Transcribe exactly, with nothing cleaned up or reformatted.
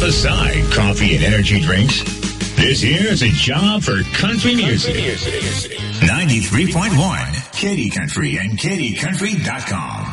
aside coffee and energy drinks, this here is a job for country music. ninety-three point one, Katy Country and Katy Country dot com.